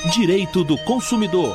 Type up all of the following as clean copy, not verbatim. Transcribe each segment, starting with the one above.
Direito do Consumidor.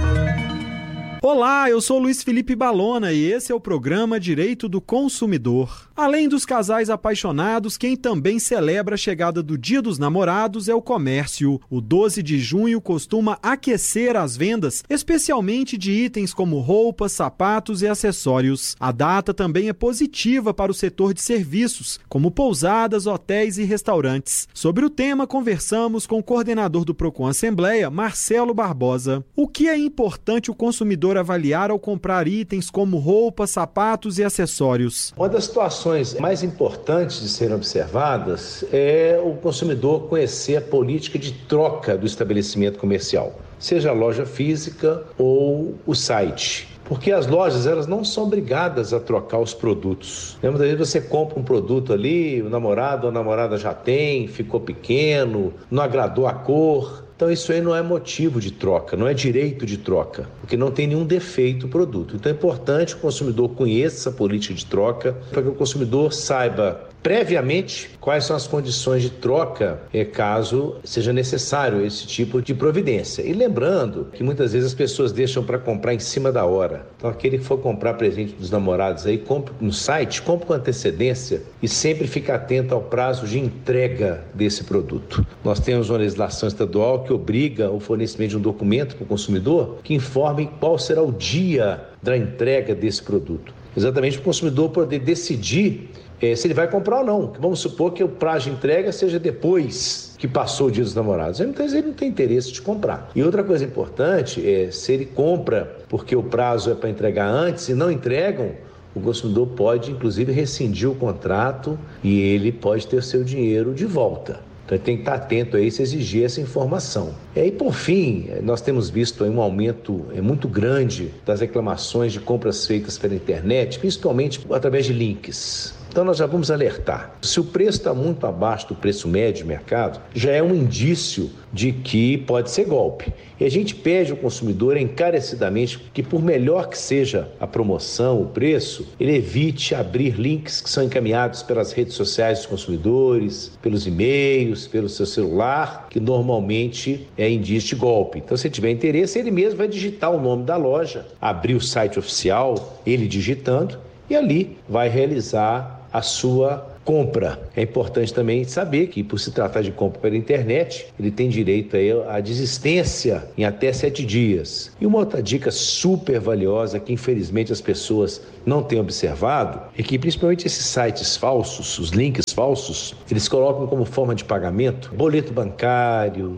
Olá, eu sou Luiz Felipe Balona e esse é o programa Direito do Consumidor. Além dos casais apaixonados, quem também celebra a chegada do Dia dos Namorados é o comércio. O 12 de junho costuma aquecer as vendas, especialmente de itens como roupas, sapatos e acessórios. A data também é positiva para o setor de serviços, como pousadas, hotéis e restaurantes. Sobre o tema, conversamos com o coordenador do Procon Assembleia, Marcelo Barbosa. O que é importante o consumidor avaliar ao comprar itens como roupas, sapatos e acessórios? Uma das situações mais importantes de serem observadas é o consumidor conhecer a política de troca do estabelecimento comercial, seja a loja física ou o site. Porque as lojas, elas não são obrigadas a trocar os produtos. Muitas vezes você compra um produto ali, o namorado ou a namorada já tem, ficou pequeno, não agradou a cor. Então isso aí não é motivo de troca, não é direito de troca, porque não tem nenhum defeito o produto. Então é importante que o consumidor conheça essa política de troca, para que o consumidor saiba previamente quais são as condições de troca, caso seja necessário esse tipo de providência. E lembrando que muitas vezes as pessoas deixam para comprar em cima da hora. Então aquele que for comprar presente dos namorados aí, compre no site, compre com antecedência e sempre fique atento ao prazo de entrega desse produto. Nós temos uma legislação estadual que obriga o fornecimento de um documento para o consumidor que informe qual será o dia da entrega desse produto. Exatamente para o consumidor poder decidir se ele vai comprar ou não. Vamos supor que o prazo de entrega seja depois que passou o Dia dos Namorados. Muitas vezes ele não tem interesse de comprar. E outra coisa importante é, se ele compra porque o prazo é para entregar antes e não entregam, o consumidor pode, inclusive, rescindir o contrato e ele pode ter seu dinheiro de volta. Então, ele tem que estar atento a isso e exigir essa informação. E, por fim, nós temos visto aí um aumento muito grande das reclamações de compras feitas pela internet, principalmente através de links. Então, nós já vamos alertar. Se o preço está muito abaixo do preço médio de mercado, já é um indício de que pode ser golpe. E a gente pede ao consumidor encarecidamente que, por melhor que seja a promoção, o preço, ele evite abrir links que são encaminhados pelas redes sociais dos consumidores, pelos e-mails, pelo seu celular, que normalmente é indício de golpe. Então, se tiver interesse, ele mesmo vai digitar o nome da loja, abrir o site oficial, ele digitando, e ali vai realizar a sua compra. É importante também saber que, por se tratar de compra pela internet, ele tem direito à desistência em até 7 dias. E uma outra dica super valiosa que, infelizmente, as pessoas não têm observado é que, principalmente esses sites falsos, os links falsos, eles colocam como forma de pagamento boleto bancário,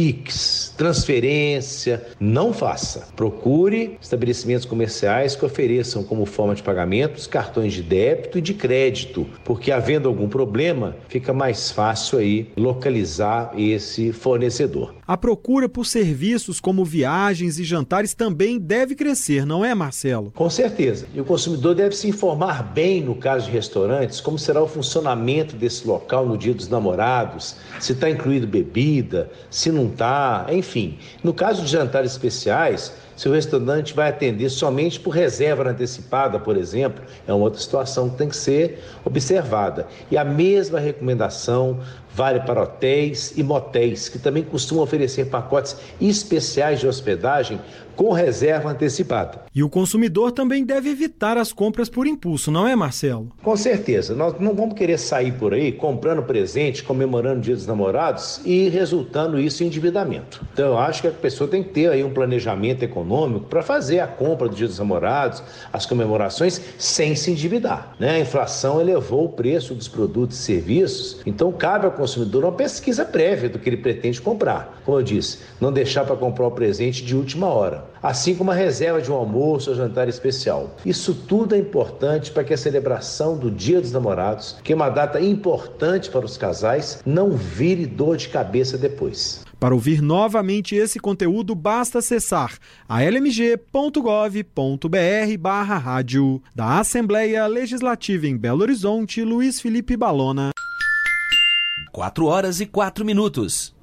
Pix, transferência. Não faça. Procure estabelecimentos comerciais que ofereçam como forma de pagamento os cartões de débito e de crédito, porque havendo algum problema, fica mais fácil aí localizar esse fornecedor. A procura por serviços como viagens e jantares também deve crescer, não é, Marcelo? Com certeza. E o consumidor deve se informar bem, no caso de restaurantes, como será o funcionamento desse local no Dia dos Namorados, se está incluído bebida, se não está, enfim. No caso de jantares especiais, se o restaurante vai atender somente por reserva antecipada, por exemplo, é uma outra situação que tem que ser observada. E a mesma recomendação vale para hotéis e motéis, que também costumam oferecer pacotes especiais de hospedagem com reserva antecipada. E o consumidor também deve evitar as compras por impulso, não é, Marcelo? Com certeza. Nós não vamos querer sair por aí comprando presente, comemorando o Dia dos Namorados e resultando isso em endividamento. Então, eu acho que a pessoa tem que ter aí um planejamento econômico para fazer a compra do Dia dos Namorados, as comemorações, sem se endividar, né? A inflação elevou o preço dos produtos e serviços, então cabe ao consumidor uma pesquisa prévia do que ele pretende comprar. Como eu disse, não deixar para comprar o presente de última hora, assim como a reserva de um almoço ou jantar especial. Isso tudo é importante para que a celebração do Dia dos Namorados, que é uma data importante para os casais, não vire dor de cabeça depois. Para ouvir novamente esse conteúdo, basta acessar almg.gov.br/rádio. Da Assembleia Legislativa em Belo Horizonte, Luiz Felipe Balona. 4 horas e 4 minutos.